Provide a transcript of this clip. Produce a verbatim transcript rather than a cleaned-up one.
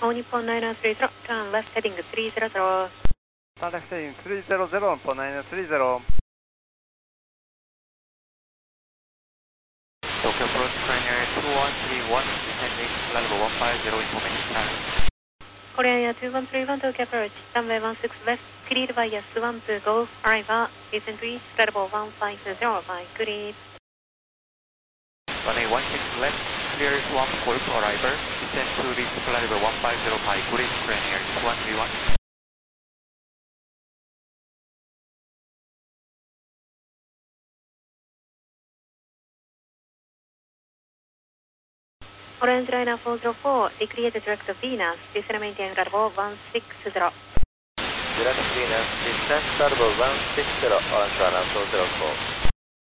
All Nippon nine nine three zero, turn left heading three zero zero. Turn left heading three zero zero, Nippon nine nine three zero. Tokyo approach Korean Air two one three one, descending flight level one five zero, information. Korean Air two one three one, Tokyo approach, runway one six left, cleared via Swan to go, arrival, descent reach, flight level one five zero, by cleared. Runway one six left, clear Swan Golf arrival, descend to reach flight level one five zero, by cleared Korean Air two one three one. Orange Liner four zero four, declared direct to Venus, descend maintain flight level one six zero. Direct Venus, descent flight level one six zero, Orange Liner four zero four.